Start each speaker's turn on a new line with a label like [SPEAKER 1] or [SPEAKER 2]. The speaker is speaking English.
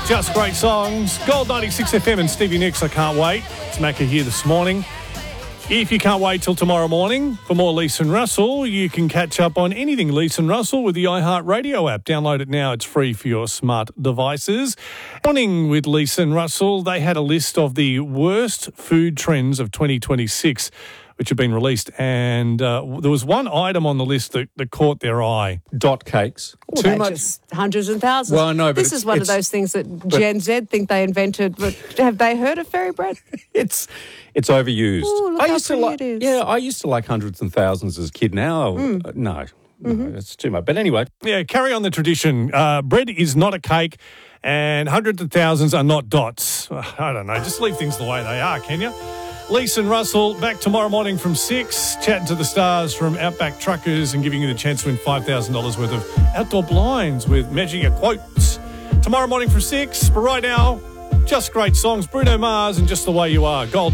[SPEAKER 1] Just great songs. Gold 96 FM and Stevie Nicks, I can't wait. It's Macca here this morning. If you can't wait till tomorrow morning for more Lisa and Russell, you can catch up on anything Lisa and Russell with the iHeartRadio app. Download it now. It's free for your smart devices. Morning with Lisa and Russell, they had a list of the worst food trends of 2026, which have been released, and there was one item on the list that caught their eye.
[SPEAKER 2] Dot cakes.
[SPEAKER 3] Well, too much. Just hundreds and thousands.
[SPEAKER 2] Well, I know, but
[SPEAKER 3] this is one of those things that Gen Z think they invented. But have they heard of fairy bread?
[SPEAKER 2] It's overused.
[SPEAKER 3] Ooh, look how pretty it is.
[SPEAKER 2] Yeah, I used to like hundreds and thousands as a kid. Now, no, it's too much. But anyway.
[SPEAKER 1] Yeah, carry on the tradition. Bread is not a cake, and hundreds of thousands are not dots. I don't know. Just leave things the way they are, can you? Lisa and Russell back tomorrow morning from 6, chatting to the stars from Outback Truckers and giving you the chance to win $5,000 worth of outdoor blinds with Magic Quotes. Tomorrow morning from 6, but right now, just great songs. Bruno Mars and Just the Way You Are. Gold